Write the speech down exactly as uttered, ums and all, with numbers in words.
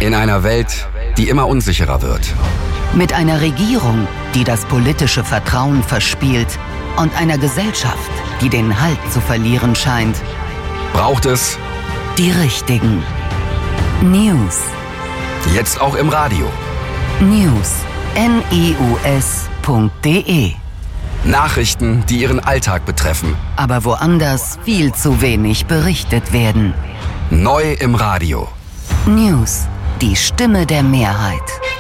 In einer Welt, die immer unsicherer wird. Mit einer Regierung, die das politische Vertrauen verspielt und einer Gesellschaft, die den Halt zu verlieren scheint, braucht es die richtigen News. Jetzt auch im Radio. News. N I U S Punkt D E. Nachrichten, die Ihren Alltag betreffen. Aber woanders viel zu wenig berichtet werden. Neu im Radio. News. Die Stimme der Mehrheit.